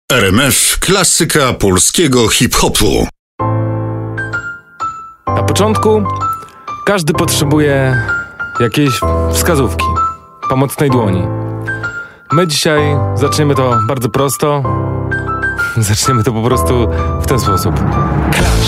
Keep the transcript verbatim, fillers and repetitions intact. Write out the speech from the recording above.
R M F klasyka polskiego hip-hopu. Na początku każdy potrzebuje jakiejś wskazówki, pomocnej dłoni. My dzisiaj zaczniemy to bardzo prosto. Zaczniemy to po prostu w ten sposób. Clash.